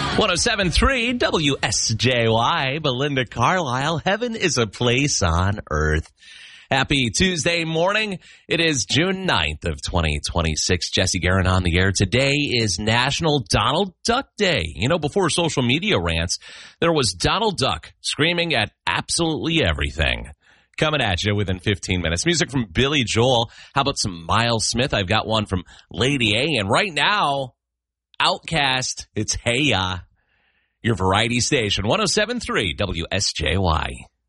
107.3 WSJY, Belinda Carlisle. Heaven is a place on earth. Happy Tuesday morning. It is June 9th of 2026. Jesse Guerin on the air. Today is National Donald Duck Day. You know, before social media rants, there was Donald Duck screaming at absolutely everything. Coming at you within 15 minutes. Music from Billy Joel. How about some Miles Smith? I've got one from Lady A. And right now, Outcast. It's Hey Ya. Your variety station, 107.3 WSJY.